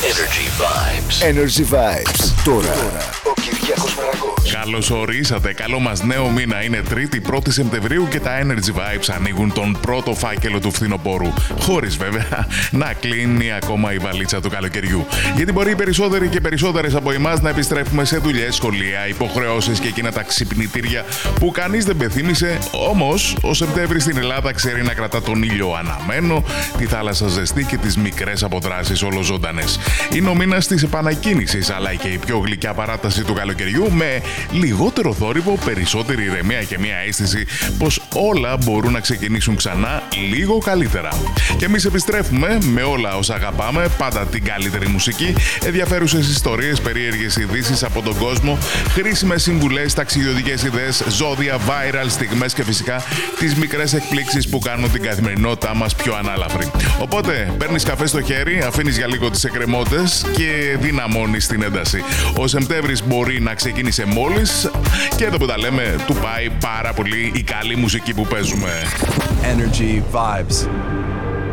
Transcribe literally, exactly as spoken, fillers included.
Energy Vibes. Energy Vibes. Τώρα, Τώρα. ο Κυριάκος Μαρακός. Καλώς ορίσατε. Καλό μας νέο μήνα. Είναι Τρίτη, πρώτη Σεπτεμβρίου και τα Energy Vibes ανοίγουν τον πρώτο φάκελο του φθινοπόρου. Χωρίς βέβαια να κλείνει ακόμα η βαλίτσα του καλοκαιριού. Γιατί μπορεί οι περισσότεροι και περισσότερες από εμάς να επιστρέφουμε σε δουλειές, σχολεία, υποχρεώσεις και εκείνα τα ξυπνητήρια που κανείς δεν πεθύμησε. Όμως, ο Σεπτέμβρης στην Ελλάδα ξέρει να κρατά τον ήλιο αναμένο, τη θάλασσα ζεστή και τις μικρές αποδράσεις ολοζώντανες. Είναι ο μήνας της επανακίνησης, αλλά και η πιο γλυκιά παράταση του καλοκαιριού με λιγότερο θόρυβο, περισσότερη ηρεμία και μια αίσθηση πως όλα μπορούν να ξεκινήσουν ξανά λίγο καλύτερα. Και εμείς επιστρέφουμε με όλα όσα αγαπάμε, πάντα την καλύτερη μουσική, ενδιαφέρουσες ιστορίες, περίεργες ειδήσεις από τον κόσμο, χρήσιμες συμβουλές, ταξιδιωτικές ιδέες, ζώδια, viral στιγμές και φυσικά τις μικρές εκπλήξεις που κάνουν την καθημερινότητά μας πιο ανάλαφρη. Οπότε παίρνεις καφέ στο χέρι, αφήνεις για λίγο τις εκκρεμότητες και δυναμώνεις την ένταση. Ο Σεπτέμβρης μπορεί να ξεκίνησε μόλις και εδώ που τα λέμε, του πάει πάρα πολύ η καλή μουσική που παίζουμε. Energy Vibes.